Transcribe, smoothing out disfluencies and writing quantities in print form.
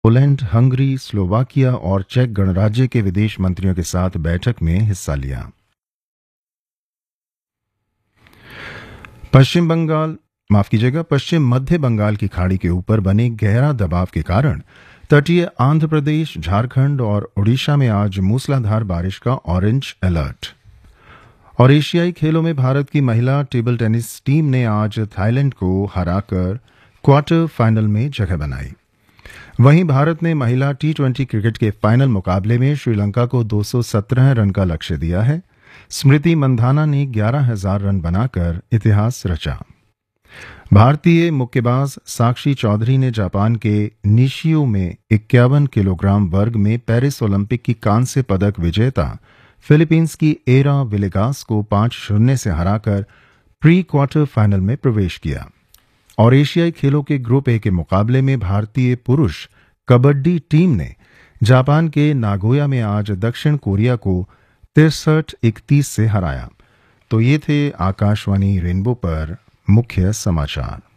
Poland, Hungary, Slovakia और check गणराज्य के विदेश मंत्रियों के साथ बैठक में हिस्सा लिया। पश्चिम मध्य बंगाल की खाड़ी के ऊपर बने गहरा दबाव के कारण तटीय आंध्र प्रदेश, झारखंड और ओडिशा में आज मूसलाधार बारिश का ऑरेंज अलर्ट। और एशियाई खेलों में भारत की महिला टेबल टेनिस टीम ने आज थाईलैंड को हराकर क्वार्टर फाइनल में जगह बनाई। वहीं भारत ने महिला T20 क्रिकेट के फाइनल मुकाबले में श्रीलंका को 217 रन का लक्ष्य दिया है। स्मृति मंधाना ने 11,000 रन बनाकर इतिहास रचा। भारतीय मुक्केबाज साक्षी चौधरी ने जापान के निशियो में 51 किलोग्राम वर्ग में पेरिस ओलंपिक की कांस्य पदक विजेता फिलीपींस की एरा विलेगास को 5-0 से हराकर प्री क्वार्टर फाइनल में प्रवेश किया। और एशियाई खेलों के ग्रुप ए के मुकाबले में भारतीय पुरुष कबड्डी टीम ने जापान के नागोया में आज दक्षिण कोरिया को 63-31 से हराया। तो ये थे आकाशवाणी रेनबो पर मुख्य समाचार।